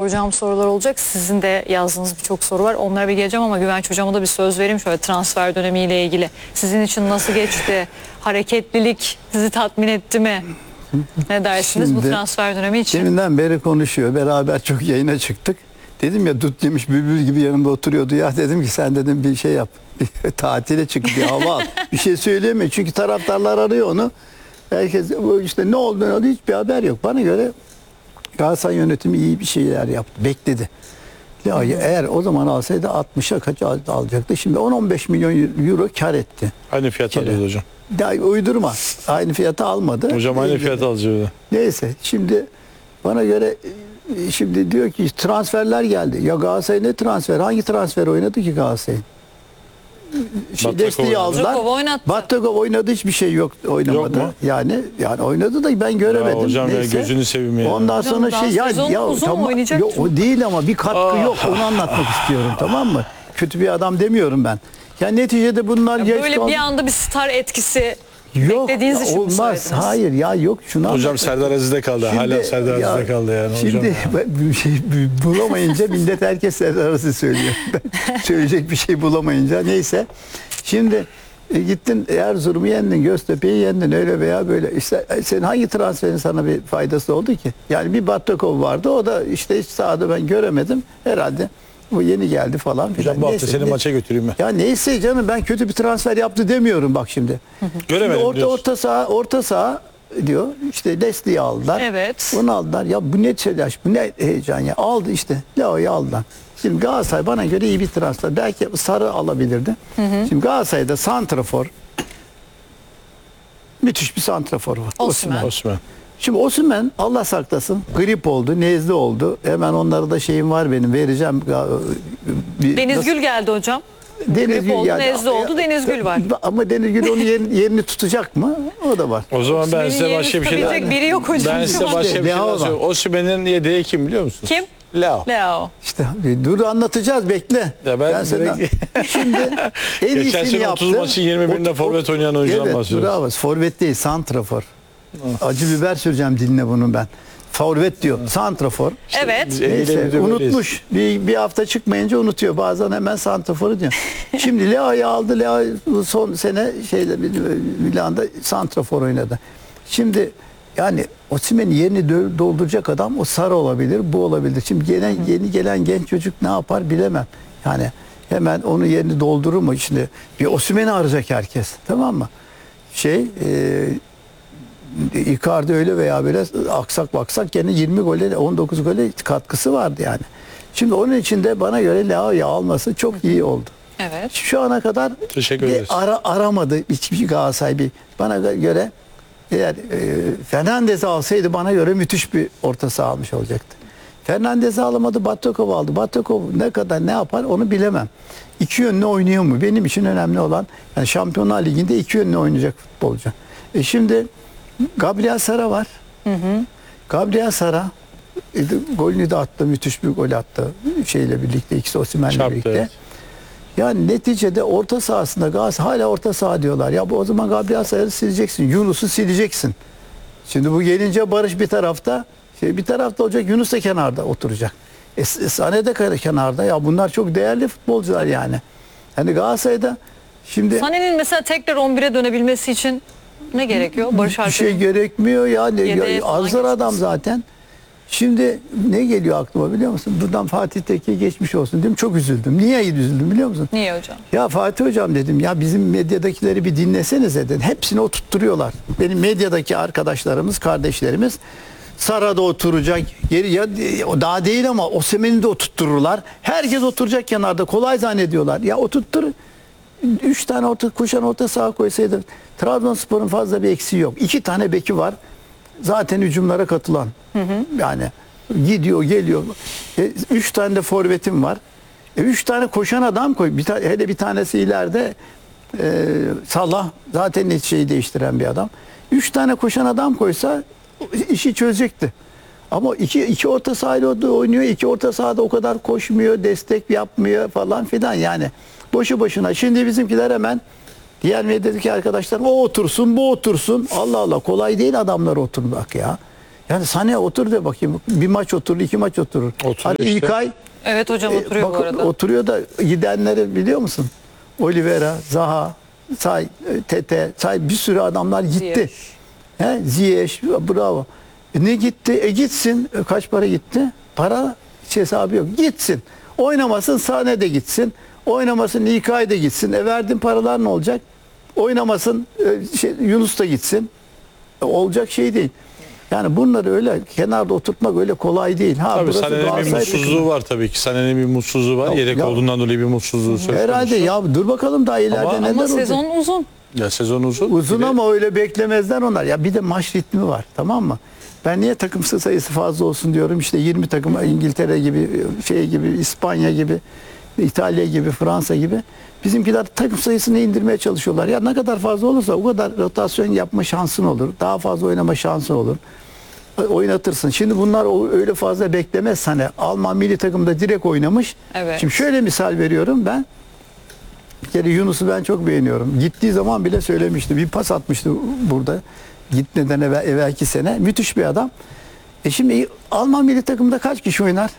soracağım sorular olacak. Sizin de yazdığınız birçok soru var. Onlara bir geleceğim ama Güvenç Hocam'a da bir söz vereyim şöyle transfer dönemiyle ilgili. Sizin için nasıl geçti? Hareketlilik sizi tatmin etti mi? Ne dersiniz bu transfer dönemi için? Deminden beri konuşuyor. Beraber çok yayına çıktık. Dedim ya, dut yemiş bülbül gibi yanımda oturuyordu. Ya dedim ki sen dedim bir şey yap. Bir tatile çık, bir hava al. Bir şey söyleyemiyor. Çünkü taraftarlar arıyor onu. Herkes işte ne olduğunu hiçbir haber yok. Bana göre Galatasaray yönetimi iyi bir şeyler yaptı. Bekledi. Ya eğer o zaman alsaydı 60'a kaç alacaktı? Şimdi 10-15 milyon euro kar etti. Aynı fiyat alıyordu hocam. Ya uydurma. Aynı fiyatı almadı. Hocam aynı fiyat alacaktı. Neyse şimdi bana göre şimdi diyor ki transferler geldi. Ya Galatasaray ne transfer? Hangi transfer oynadı ki Galatasaray? Desteği aldılar. Battakov oynadı, hiçbir şey yok, oynamadı. Yok mu? Yani oynadı da ben göremedim. Ya hocam neyse. ya gözünü seveyim ya. Ondan Hocam sonra şey tamam, yok, o değil ama bir katkı yok. Onu anlatmak istiyorum, tamam mı? Kötü bir adam demiyorum ben. Yani neticede bunlar böyle bir anda bir star etkisi yok, beklediğiniz için olmaz. mi söylediniz? Hayır ya, yok şunu Hocam Serdar Aziz'de kaldı. Hala Serdar Aziz'de kaldı yani hocam. Şimdi bir şey bulamayınca millet herkes Serdar Aziz söylüyor. Ben söyleyecek bir şey bulamayınca neyse. Şimdi gittin Erzurum'u yendin, Göztepe'yi yendin, öyle veya böyle. İşte senin hangi transferin sana bir faydası oldu ki? Yani bir Battakov vardı, o da işte hiç sahada ben göremedim. Herhalde bu yeni geldi falan filan. Hocam bu hafta seni maça götüreyim ben. Ya neyse canım, ben kötü bir transfer yaptı demiyorum bak şimdi. Göremedim şimdi orta saha diyor, işte desteği aldılar. Evet. Bunu aldılar. Ya bu ne telaş, bu ne heyecan ya. Aldı işte. Leo'yu aldılar. Şimdi Galatasaray bana göre iyi bir transfer. Belki Sarı alabilirdi. Şimdi Galatasaray'da santrafor, müthiş bir santrafor var. Osimhen. Şimdi Osimhen Allah saklasın grip oldu, nezle oldu. Hemen onlara da şeyim var benim, vereceğim. Deniz Gül geldi hocam. Deniz Gül oldu, nezle oldu, Deniz Gül var. Ama Deniz Gül onun yerini tutacak mı? O da var. O zaman ben size başka bir şey tutabilecek biri yok hocam. Ben size başka bir şey Leo var. söyleyeyim. Osimhen'in yedeği kim biliyor musunuz? Kim? Leo. Leo. İşte dur anlatacağız, bekle. Ya ben sana şimdi en Geçen iyisini sene 30 yaptı. maçın 21'inde forvet oynayan oyuncudan evet, bahsediyoruz. Bravo. Forvet değil, santrafor. Acı biber süreceğim diline bunu ben. Forvet diyor, santrafor. Evet. Neyse, unutmuş. Bir hafta çıkmayınca unutuyor. Bazen hemen santraforu diyor. Şimdi Leo'yu aldı. Leo son sene Milan'da santrafor oynadı. Şimdi yani Osimhen'in yerini dolduracak adam o Sarı olabilir, bu olabilir. Şimdi yeni gelen genç çocuk ne yapar bilemem. Yani hemen onun yerini doldurur mu? Şimdi bir Osimhen'i arayacak herkes. Tamam mı? Icardi öyle veya böyle aksak baksak gene 20 gole 19 gole katkısı vardı yani. Şimdi onun için de bana göre Leao'yu alması çok iyi oldu. Evet. Şu ana kadar aramadı hiçbir Galatasaray. Bana göre eğer Fernandez'i alsaydı bana göre müthiş bir orta saha almış olacaktı. Fernandez'i alamadı, Battakov aldı. Battakov ne kadar ne yapar onu bilemem. İki yönlü oynuyor mu? Benim için önemli olan yani Şampiyonlar Ligi'nde iki yönlü oynayacak futbolcu. Şimdi Gabriel Sara var. Gabriel Sara golünü de attı, müthiş bir gol attı. Şeyle birlikte, ikisi Osimhen'le birlikte. Evet. Yani neticede orta sahasında Galatasaray hala orta saha diyorlar. Ya bu o zaman Gabriel Sara'yı sileceksin. Yunus'u sileceksin. Şimdi bu gelince Barış bir tarafta, bir tarafta olacak, Yunus da kenarda oturacak. Sané de kenarda. Ya bunlar çok değerli futbolcular yani. Hani Galatasaray'da şimdi Sané'nin mesela tekrar 11'e dönebilmesi için ne gerekiyor? Barış Alper'in. Bir şey gerekmiyor yani. Azlar adam zaten. Şimdi ne geliyor aklıma biliyor musun? Buradan Fatih Tekke'ye geçmiş olsun dedim. Çok üzüldüm. Niye üzüldüm biliyor musun? Niye hocam? Ya Fatih hocam dedim ya bizim medyadakileri bir dinlesenize dedim. Hepsini oturtturuyorlar. Benim medyadaki arkadaşlarımız, kardeşlerimiz Sara'da oturacak. Ya daha değil ama Osimhen'i de oturttururlar. Herkes oturacak kenarda. Kolay zannediyorlar. Ya oturttur. 3 tane koşan orta saha koysaydı Trabzonspor'un fazla bir eksiği yok. 2 tane beki var. Zaten hücumlara katılan. Yani gidiyor geliyor. 3 tane de forvetim var. 3 tane koşan adam koy. Hele bir tanesi ileride Salah zaten hiç şeyi değiştiren bir adam. 3 tane koşan adam koysa işi çözecekti. Ama iki orta sahayla oynuyor. 2 orta sahada o kadar koşmuyor, destek yapmıyor falan filan yani. Boşu boşuna. Şimdi bizimkiler hemen diğer medyadaki arkadaşlar o otursun, bu otursun. Allah Allah kolay değil adamlar oturmak ya. Yani Sané otur de bakayım. Bir maç oturur, 2 maç oturur. Oturuyor Hadi işte. İlkay Evet hocam oturuyor bu bakın, arada. oturuyor da gidenleri biliyor musun? Oliveira, Zaha, Tete, bir sürü adamlar gitti. Ziyech, bravo. Ne gitti? Gitsin. Kaç para gitti? Para hiç hesabı yok. Gitsin. Oynamasın, Sané de gitsin. Oynamasın, İlkay da gitsin. Verdiğin paralar ne olacak? Oynamasın, Yunus da gitsin. Olacak şey değil. Yani bunları öyle kenarda oturtmak öyle kolay değil. Tabii burası Sané'nin bir Galatasaray mutsuzluğu takımı. var tabii ki. Sané'nin bir mutsuzluğu var. Ya- Yedek ya- olduğundan dolayı bir mutsuzluğu söz konusu. Herhalde ya dur bakalım daha ileride Ama neler Ama olacak. sezon uzun. Ya sezon uzun. Uzun Bir de- ama öyle beklemezler onlar. Ya bir de maç ritmi var, tamam mı? Ben niye takım sayısı fazla olsun diyorum. İşte 20 takım İngiltere gibi, gibi, İspanya gibi, İtalya gibi, Fransa gibi. Bizimkiler takım sayısını indirmeye çalışıyorlar. Ya ne kadar fazla olursa o kadar rotasyon yapma şansın olur. Daha fazla oynama şansın olur. Oynatırsın. Şimdi bunlar öyle fazla beklemez. Hani Alman milli takımda direkt oynamış. Evet. Şimdi şöyle misal veriyorum ben. Bir kere Yunus'u ben çok beğeniyorum. Gittiği zaman bile söylemişti. Bir pas atmıştı burada. Gitmeden evvelki sene. Müthiş bir adam. Şimdi Alman milli takımda kaç kişi oynar?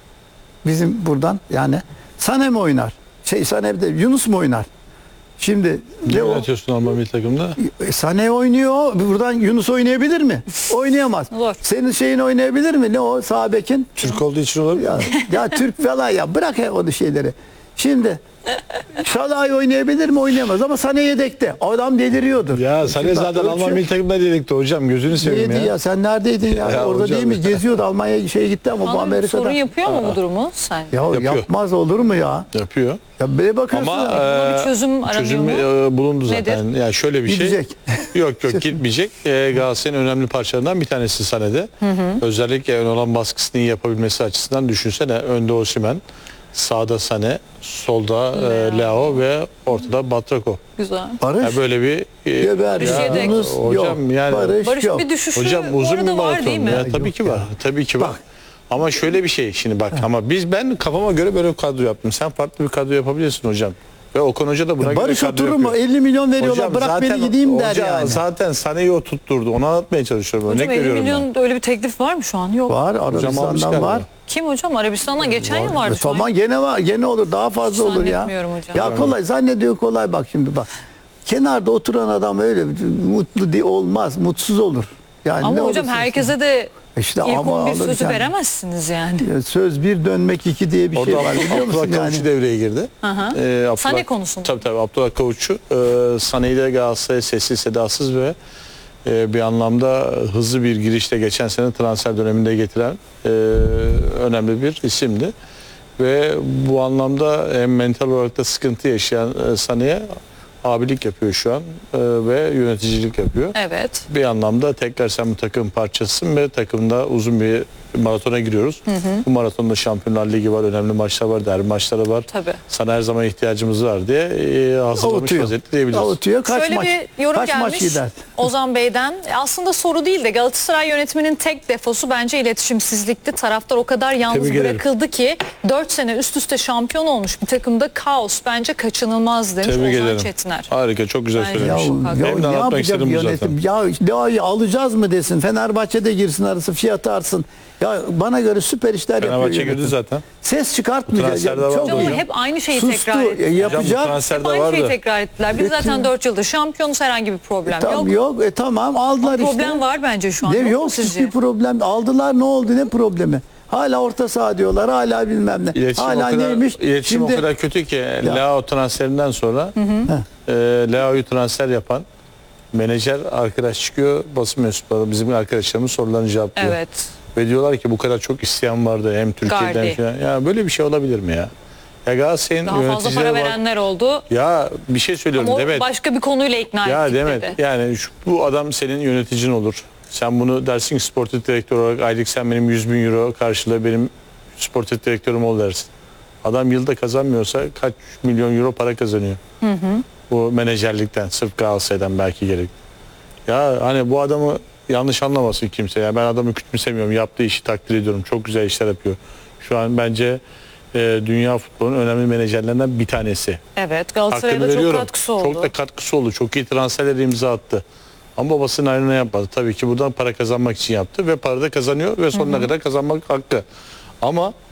Bizim buradan yani. Sané mi oynar? Sané de Yunus mu oynar? Şimdi Ne o? yönetiyorsun Alman milli takımda? Sané oynuyor. Buradan Yunus oynayabilir mi? Oynayamaz. Zor. Senin şeyin oynayabilir mi? Ne o sağ bekin? Türk olduğu için olabilir Ya, mi? ya Türk falan ya bırak o şeyleri. Şimdi Şalay oynayabilir mi? Oynayamaz ama Sané yedekte. Adam deliriyordur. Ya Sané Şimdi bak, zaten Alman ölçüyor. milli takımda dedikti hocam. Gözünü seveyim Neydi ya. ya sen neredeydin ya? Ya Orada hocam değil mi? ya. Geziyordu Almanya'ya gitti ama bu Bana Amerika'da. sorun yapıyor mu bu durumu sen? Ya Yapıyor. yapmaz olur mu ya? Yapıyor. Ya böyle bakıyorsun. Ama Buna bir çözüm aranıyor çözüm mu? bulundu zaten. Nedir? Yani şöyle bir Gidecek. şey. Yok gitmeyecek. Galatasaray'ın önemli parçalarından bir tanesi Sané'de. Özellikle ön olan baskısını iyi yapabilmesi açısından düşünsene. Önde Osimhen, sağda Sané, solda Leao ve ortada Batrako. Güzel. Barış. Yani böyle bir Geber Bir ya. yedek. Yunus Hocam yok. yani- Barış, Barış'ın yok. bir düşüşü Hocam bu uzun bir arada var maraton. değil mi? Ya, tabii Yok ki var. ya. Tabii ki var. Bak. Ama şöyle bir şey şimdi bak ama ben kafama göre böyle bir kadro yaptım. Sen farklı bir kadro yapabilirsin hocam. Ve Okan Hoca da buna göre Barış kadro oturur mu? yapıyor. 50 milyon veriyorlar. Hocam Bırak zaten beni gideyim der hoca yani. Zaten Sané'yi o tutturdu. Onu anlatmaya çalışıyorum. Hocam Örnek 50 veriyorum ben. milyon öyle bir teklif var mı şu an? Yok. Var almış Arabistan'dan galiba. var. Kim hocam? Arabistan'dan geçen yıl vardı. şu an. Tamam gene var. Gene olur. Daha fazla olur ya. Zannetmiyorum hocam. Ya kolay. Zannediyor kolay bak şimdi bak. Kenarda oturan adam öyle mutlu olmaz. Mutsuz olur. Yani Ama ne hocam olursa herkese de İşte ilk ama 11 alır sözü yani. veremezsiniz yani. Söz bir dönmek iki diye bir şey Orada var biliyor musun Abdullah yani? Kavuşçu devreye girdi. Sané konusunda. Tabii Abdullah Kavuşçu Sané'yi de Galatasaray'a sessiz sedasız ve bir anlamda hızlı bir girişle geçen sene transfer döneminde getiren önemli bir isimdi. Ve bu anlamda hem mental olarak da sıkıntı yaşayan Sané'ye abilik yapıyor şu an ve yöneticilik yapıyor. Evet. Bir anlamda tekrar sen bu takım parçasısın ve takımda uzun bir maratona giriyoruz. Bu maratonda Şampiyonlar Ligi var, önemli maçlar var, derbi maçları var. Tabii. Sana her zaman ihtiyacımız var diye hazırlamış Avutuyor. vaziyette diyebiliriz. Avutuyor. Kaç Şöyle maç? bir yorum Kaç maç gelmiş gider? Ozan Bey'den. Aslında soru değil de Galatasaray yönetiminin tek defosu bence iletişimsizlikti. Taraftar o kadar yalnız Tebrik ederim. bırakıldı ki 4 sene üst üste şampiyon olmuş bir takımda kaos bence kaçınılmaz demiş Tebrik Ozan ederim. Çetiner. Harika, çok güzel Bence Ya, söylemiş. çok ya Benim de ne anlatmak yapacak istediğim bu zaten. yönetim? Ya alacağız mı desin. Fenerbahçe'de girsin arası fiyatı artsın. Ya bana göre süper işler yapıyor Fenerbahçe yönetim. girdi zaten. Ses çıkartmayacak. Transferde Ya, var çok mı Hocam ama hocam? hep aynı şeyi Sustu. tekrar ettiler. Yapacak. Hocam bu transferde Hep aynı şeyi vardı. tekrar ettiler. Biz zaten 4 yıldır şampiyonuz, herhangi bir problem Tamam, yok. yok. Tamam aldılar işte. Problem var bence şu an. Ne, Yok, mu yok sizce? hiçbir problem. Aldılar ne oldu ne problemi? Hala orta saha diyorlar. Hala bilmem ne. İletişim, hala o kadar, neymiş? iletişim o kadar kötü ki Leao transferinden sonra Leao'yu transfer yapan menajer arkadaş çıkıyor, basın mensupları bizim arkadaşlarımız sorularını cevaplıyor. Evet. Ve diyorlar ki bu kadar çok isteyen vardı hem Türkiye'den Gardi. falan. Ya böyle bir şey olabilir mi ya? Ya Galatasaray'ın Daha fazla yöneticileri para var. verenler oldu. Ya bir şey söylüyorum Ama o Demet. başka bir konuyla ikna Ya ettik Demet dedi. yani bu adam senin yöneticin olur. Sen bunu dersin ki sportif direktör olarak aylık sen benim 100.000 euro karşılığı benim sportif direktörüm ol dersin. Adam yılda kazanmıyorsa kaç milyon euro para kazanıyor. Bu menajerlikten sırf Galatasaray'dan belki gerek. Ya hani bu adamı yanlış anlamasın kimse. Ya ben adamı küçümsemiyorum. Yaptığı işi takdir ediyorum. Çok güzel işler yapıyor. Şu an bence dünya futbolunun önemli menajerlerinden bir tanesi. Evet, Galatasaray'a Hakkını da çok veriyorum. katkısı oldu. Çok da katkısı oldu. Çok iyi transferleri imza attı. Ama babasının ayrına yapmadı. Tabii ki buradan para kazanmak için yaptı ve para da kazanıyor ve sonuna kadar kazanmak hakkı. Ama